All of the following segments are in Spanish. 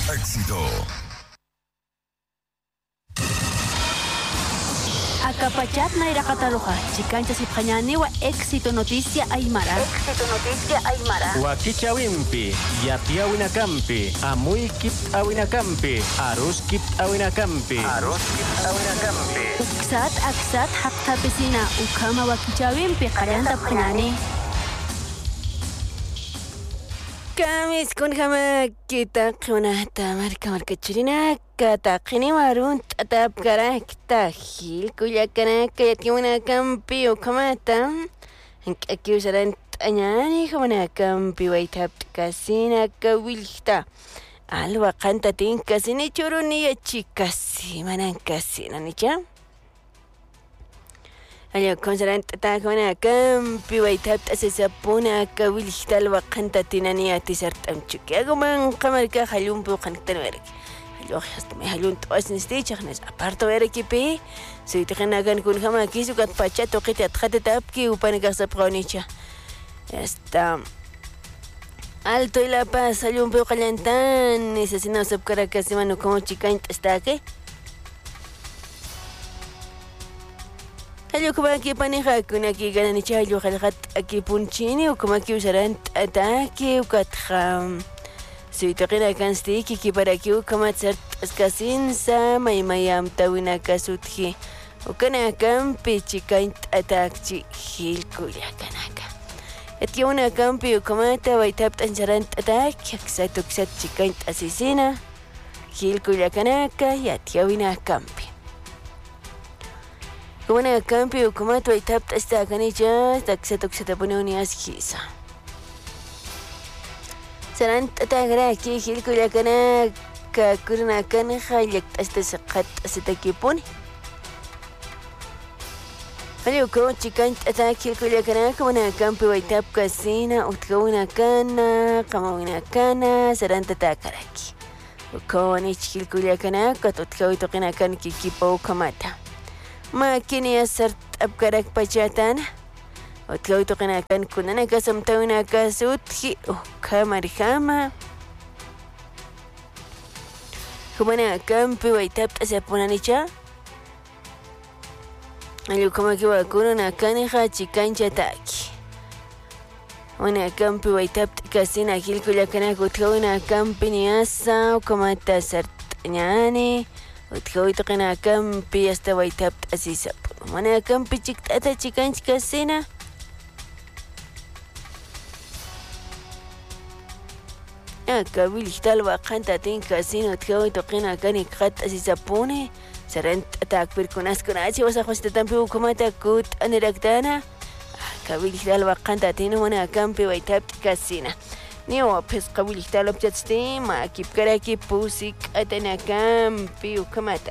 Éxito. Acapachat na irakataruja, chicancha sipjañaniwa, éxito noticia aymara. Éxito noticia aymara. Wakichawimpi, yatiawinakampi, amuykip awinakampi, aruskip awinakampi. Aruskip awinakampi. Aksat hakta pisina, ukama wakichawimpi, kayanta pjañani. Kamis kun hama kita kunata marka churina kata qini warun tatap karak tahil kuyakana kayatiuna kampi ukamata aquí usarán tañani jamana kampi waitap kasina kawilta alwa qantatin kasini churuni chikasi manan kasina nicha Ayo konsaran tatakona kampi waitap asesapuna kawilta alwa qantatinani atisartam chukiago man qamarka halumpu qantanwerk Yo hasta me halun toas niste chaknas aparto era kipe soy tejana gan kun hama kisu kat pachato qita tkhata tapki upani kasap qonicha esta alto y la paz halun pe qalantan necesina sabkara kasimano como chican está que Hallo kuma ki paneja kuna ki ganani chayo khalqat aki punchini o kuma ki usaran ataki ukatkham Soy taqina kanstiki ki para ki ukamat askasinsa maymayam tawina kasutji ukana kampi chikaint atakchi hilkuya kanaka etiuna kampi ukamata waitap tanjarant atak yaksatuk chikaint asisina hilkuya kanaka yatiawina kampi Kumana kampi ukamat waitap tastakanicha taksatuk tapuni askisa Saran tatagra ki hilkuya kana ka kurna kana khayek astasaqat asitakipuni Halio ko chikan tatak hilkuya kana kumana kampi waitap kasina utkawina kana kamawina kana saran tatakaraki ko ni hilkuya kana katutkawi toqina kan kikipo kamata ma kini asart abkarak pachatan Otkawi toqina kan kunana kasamtawina kasutji kamarihama Kumana kampi waitap tasapunanicha Alu kama kiwa kuruna kanija chikancha taki Wana kampi waitap kasina hilkuya kana kutkawina kampi ni asa kama tasartanyani Otkawi toqina kampi hasta waitap tasisapun Wana kampi chiktata chikanch kasina Kabil waqanta tin casino tkawi toqina kani qat asisapune sarant atak perkunas kunachi wasa khosta tampi ukumata kut aniraktana kabil waqanta tin wana kampi waitap casina niwa pes kabil opchatsti ma kipkaraki pusik atana kampi ukumata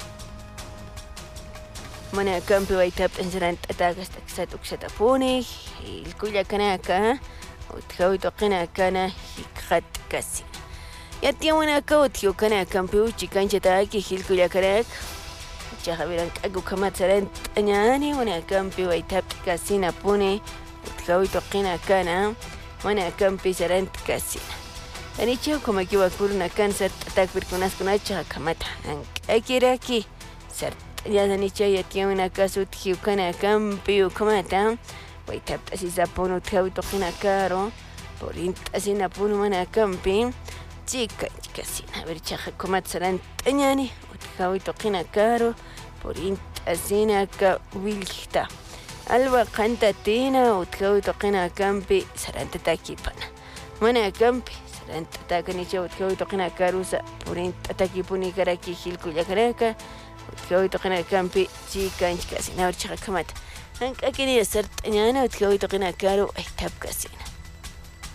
mana kampi waitap sarant atak astaksat uksatapune ilkuya kanaka utkawi toqina kana hikhat kasi yatiwana kawtyo kana kampiu chikancha taki hilkuya karak chahabiran kagu kamat saran tanyani wana kampi waitap kasina pune utkawi toqina kana wana kampi saran kasina anicho como kiwa kurna kan sart atak birkunas kunacha kamata akiraki sart ya anicho yatiwana kasut hiukana kampi ukamata Waitap asisapun utkawi toqina karo Porint asinapun mana kampi Chika sina ver chaja komat saran tañani utkawi toqina karo Porint asinaka wilhta Alba qanta tina utkawi toqina kampi saranta takipana Mana kampi saranta takanicha utkawi toqina karusa Porint atakipuni karaki hilkuya karaka Utkawi toqina kampi chika sina ver chaja komat Hank akini sart ñana utkawi toqina karo ay tap kasina